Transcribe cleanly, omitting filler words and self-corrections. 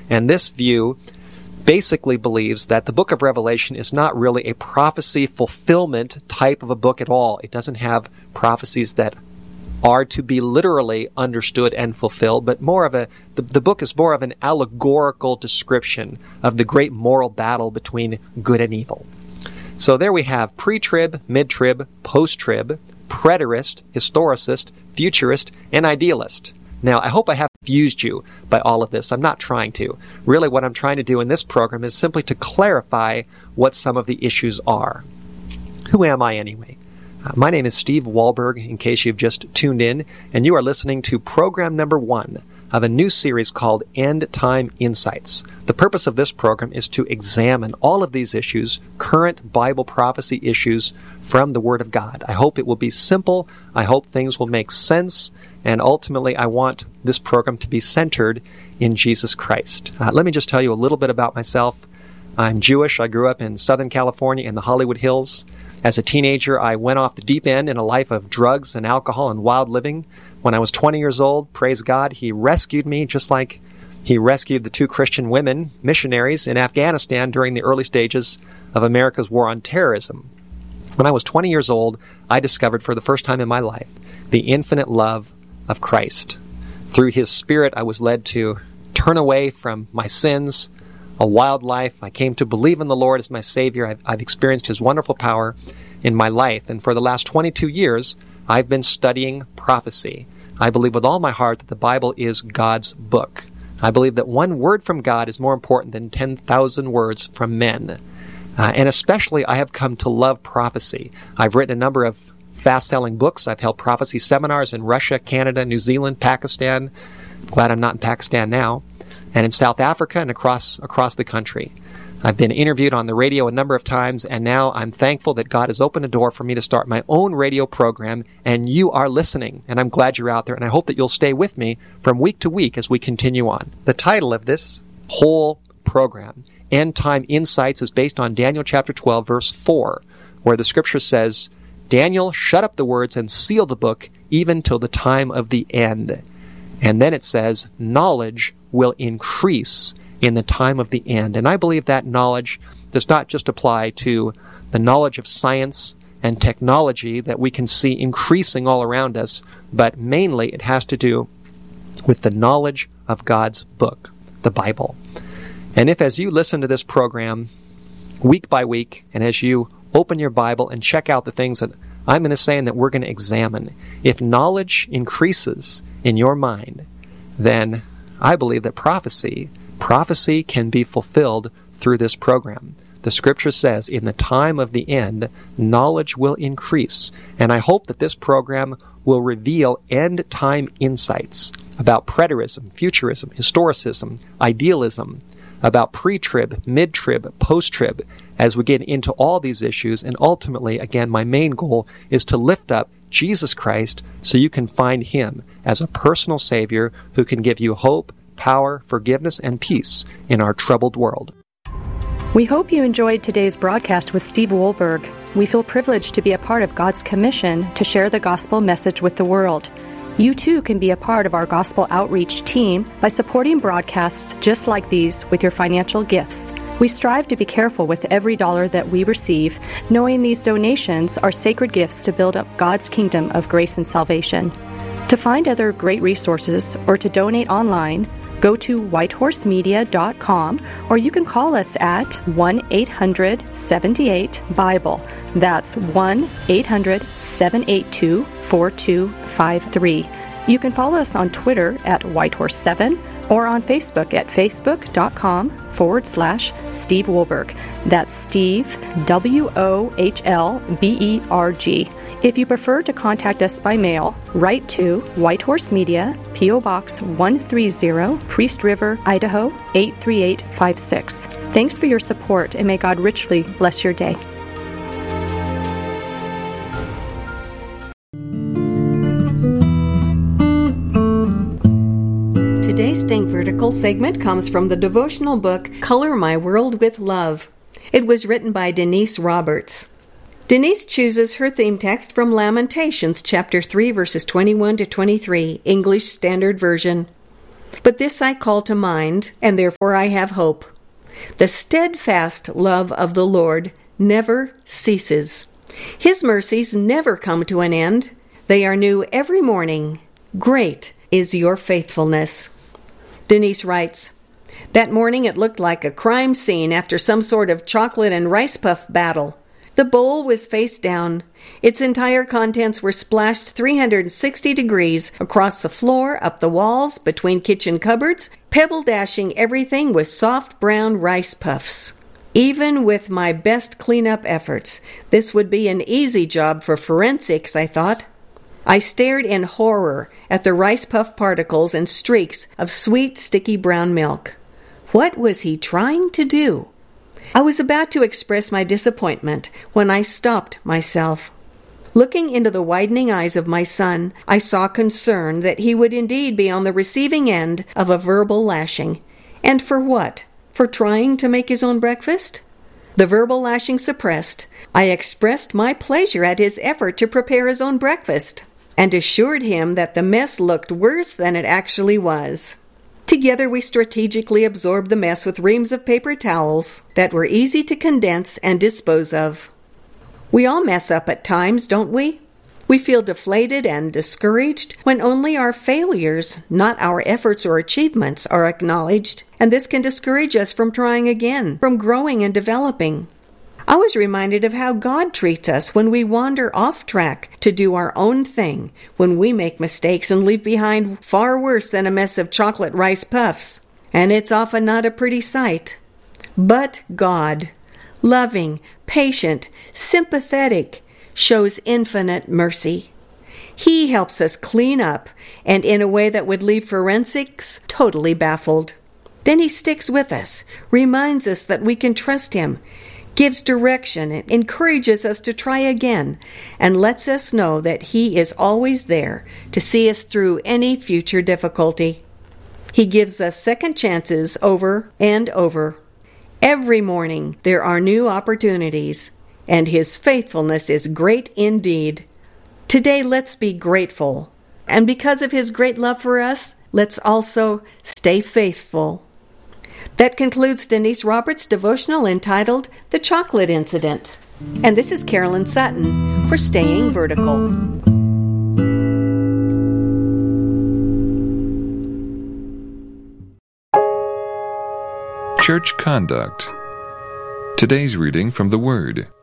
And this view basically believes that the book of Revelation is not really a prophecy fulfillment type of a book at all. It doesn't have prophecies that are to be literally understood and fulfilled, but the book is more of an allegorical description of the great moral battle between good and evil. So there we have pre-trib, mid-trib, post-trib, preterist, historicist, futurist, and idealist. Now, I hope I haven't confused you by all of this. I'm not trying to. Really, what I'm trying to do in this program is simply to clarify what some of the issues are. Who am I anyway? My name is Steve Wohlberg, in case you've just tuned in, and you are listening to program number 1 of a new series called End Time Insights. The purpose of this program is to examine all of these issues, current Bible prophecy issues, from the Word of God. I hope it will be simple. I hope things will make sense. And ultimately, I want this program to be centered in Jesus Christ. Let me just tell you a little bit about myself. I'm Jewish. I grew up in Southern California in the Hollywood Hills. As a teenager, I went off the deep end in a life of drugs and alcohol and wild living. When I was 20 years old, praise God, He rescued me just like He rescued the 2 Christian women missionaries in Afghanistan during the early stages of America's war on terrorism. When I was 20 years old, I discovered for the first time in my life the infinite love of Christ. Through His Spirit, I was led to turn away from my sins, a wild life. I came to believe in the Lord as my Savior. I've experienced His wonderful power in my life. And for the last 22 years, I've been studying prophecy. I believe with all my heart that the Bible is God's book. I believe that one word from God is more important than 10,000 words from men. And especially, I have come to love prophecy. I've written a number of fast-selling books. I've held prophecy seminars in Russia, Canada, New Zealand, Pakistan. Glad I'm not in Pakistan now. And in South Africa and across the country. I've been interviewed on the radio a number of times, and now I'm thankful that God has opened a door for me to start my own radio program, and you are listening, and I'm glad you're out there, and I hope that you'll stay with me from week to week as we continue on. The title of this whole program, End Time Insights, is based on Daniel chapter 12, verse 4, where the scripture says, Daniel, shut up the words and seal the book even till the time of the end. And then it says, knowledge will increase in the time of the end. And I believe that knowledge does not just apply to the knowledge of science and technology that we can see increasing all around us, but mainly it has to do with the knowledge of God's book, the Bible. And if as you listen to this program week by week, and as you open your Bible and check out the things that I'm going to say and that we're going to examine, if knowledge increases in your mind, then I believe that prophecy can be fulfilled through this program. The scripture says, in the time of the end, knowledge will increase. And I hope that this program will reveal end-time insights about preterism, futurism, historicism, idealism, about pre-trib, mid-trib, post-trib, as we get into all these issues. And ultimately, again, my main goal is to lift up Jesus Christ so you can find Him as a personal Savior who can give you hope, power, forgiveness, and peace in our troubled world. We hope you enjoyed today's broadcast with Steve Wohlberg. We feel privileged to be a part of God's commission to share the gospel message with the world. You too can be a part of our gospel outreach team by supporting broadcasts just like these with your financial gifts. We strive to be careful with every dollar that we receive, knowing these donations are sacred gifts to build up God's kingdom of grace and salvation. To find other great resources or to donate online, go to whitehorsemedia.com, or you can call us at 1-800-78-BIBLE. That's 1-800-782-4253. You can follow us on Twitter at Whitehorse7 or on Facebook at facebook.com/Steve Wohlberg. That's Steve, Wohlberg. If you prefer to contact us by mail, write to White Horse Media, P.O. Box 130, Priest River, Idaho 83856. Thanks for your support, and may God richly bless your day. Today's Think Vertical segment comes from the devotional book, Color My World with Love. It was written by Denise Roberts. Denise chooses her theme text from Lamentations chapter 3, verses 21 to 23, English Standard Version. But this I call to mind, and therefore I have hope. The steadfast love of the Lord never ceases. His mercies never come to an end. They are new every morning. Great is your faithfulness. Denise writes, that morning it looked like a crime scene after some sort of chocolate and rice puff battle. The bowl was face down. Its entire contents were splashed 360 degrees across the floor, up the walls, between kitchen cupboards, pebble dashing everything with soft brown rice puffs. Even with my best cleanup efforts, this would be an easy job for forensics, I thought. I stared in horror at the rice puff particles and streaks of sweet, sticky brown milk. What was he trying to do? I was about to express my disappointment when I stopped myself. Looking into the widening eyes of my son, I saw concern that he would indeed be on the receiving end of a verbal lashing. And for what? For trying to make his own breakfast? The verbal lashing suppressed, I expressed my pleasure at his effort to prepare his own breakfast, and assured him that the mess looked worse than it actually was. Together we strategically absorbed the mess with reams of paper towels that were easy to condense and dispose of. We all mess up at times, don't we? We feel deflated and discouraged when only our failures, not our efforts or achievements, are acknowledged, and this can discourage us from trying again, from growing and developing. I was reminded of how God treats us when we wander off track to do our own thing, when we make mistakes and leave behind far worse than a mess of chocolate rice puffs. And it's often not a pretty sight. But God, loving, patient, sympathetic, shows infinite mercy. He helps us clean up, and in a way that would leave forensics totally baffled. Then He sticks with us, reminds us that we can trust Him, gives direction, encourages us to try again, and lets us know that He is always there to see us through any future difficulty. He gives us second chances over and over. Every morning there are new opportunities, and His faithfulness is great indeed. Today let's be grateful, and because of His great love for us, let's also stay faithful. That concludes Denise Roberts' devotional entitled The Chocolate Incident. And this is Carolyn Sutton for Staying Vertical. Church Conduct. Today's reading from the Word.